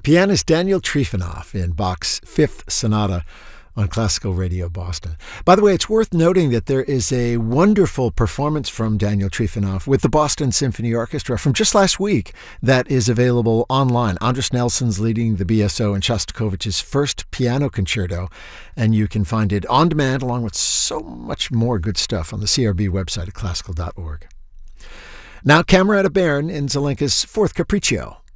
Pianist Daniel Trifonov in Bach's Fifth Sonata on Classical Radio Boston. By the way, it's worth noting that there is a wonderful performance from Daniel Trifonov with the Boston Symphony Orchestra from just last week that is available online. Andras Nelson's leading the BSO in Shostakovich's first piano concerto, and you can find it on demand along with so much more good stuff on the CRB website at classical.org. Now, Camerata Bairn in Zelenka's Fourth Capriccio.